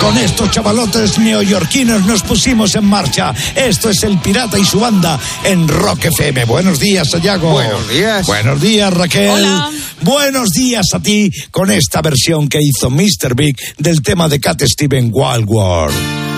Con estos chavalotes neoyorquinos nos pusimos en marcha. Esto es El Pirata y su banda en Rock FM. Buenos días, Sayago. Buenos días. Buenos días, Raquel. Hola. Buenos días a ti con esta versión que hizo Mr. Big del tema de Cat Stevens, Wild World.